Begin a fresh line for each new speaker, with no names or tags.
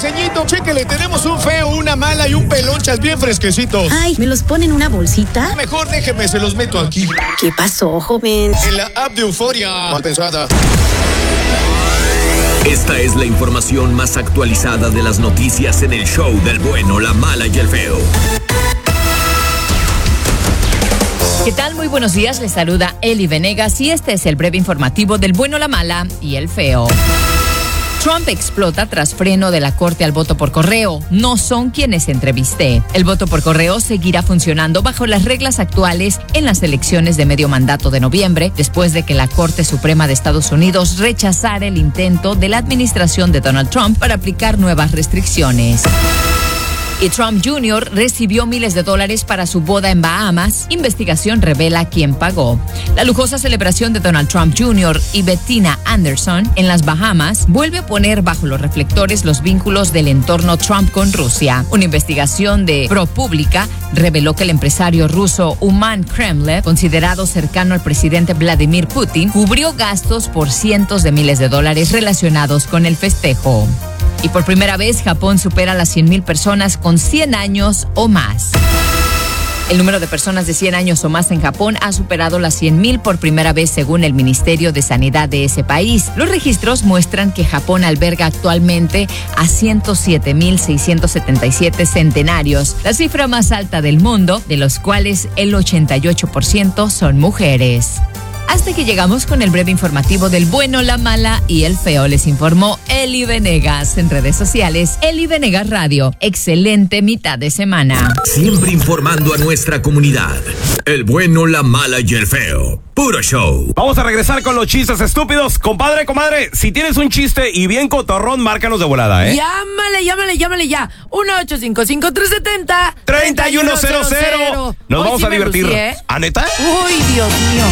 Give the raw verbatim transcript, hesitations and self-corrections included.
ceñito. Chéquele, tenemos un feo, una mala y un pelonchas bien fresquecitos.
Ay, ¿me los pone en una bolsita?
Mejor déjeme, se los meto aquí.
¿Qué pasó, joven?
En la app de Euforia. Mal pensada.
Esta es la información más actualizada de las noticias en el show del bueno, la mala y el feo.
¿Qué tal? Muy buenos días, les saluda Eli Venegas y este es el breve informativo del bueno, la mala y el feo. Trump explota tras freno de la Corte al voto por correo. No son quienes entrevisté. El voto por correo seguirá funcionando bajo las reglas actuales en las elecciones de medio mandato de noviembre, después de que la Corte Suprema de Estados Unidos rechazara el intento de la administración de Donald Trump para aplicar nuevas restricciones. Y Trump junior recibió miles de dólares para su boda en Bahamas. Investigación revela quién pagó. La lujosa celebración de Donald Trump junior y Bettina Anderson en las Bahamas vuelve a poner bajo los reflectores los vínculos del entorno Trump con Rusia. Una investigación de ProPublica reveló que el empresario ruso Uman Kremlev, considerado cercano al presidente Vladimir Putin, cubrió gastos por cientos de miles de dólares relacionados con el festejo. Y por primera vez, Japón supera las cien mil personas con cien años o más. El número de personas de cien años o más en Japón ha superado las cien mil por primera vez según el Ministerio de Sanidad de ese país. Los registros muestran que Japón alberga actualmente a ciento siete mil seiscientos setenta y siete centenarios, la cifra más alta del mundo, de los cuales el ochenta y ocho por ciento son mujeres. Hasta que llegamos con el breve informativo del bueno, la mala y el feo. Les informó Eli Venegas. En redes sociales, Eli Venegas Radio. Excelente mitad de semana.
Siempre informando a nuestra comunidad. El bueno, la mala y el feo. Puro show.
Vamos a regresar con los chistes estúpidos. Compadre, comadre, si tienes un chiste y bien cotorrón, márcanos de volada, ¿eh?
Llámale, llámale, llámale ya. uno ocho cinco cinco, tres siete cero,
treinta y uno cero cero. Nos
Hoy
vamos
sí
a
me
divertir.
lucí, ¿eh?
¿Ah, neta?
Uy, Dios mío.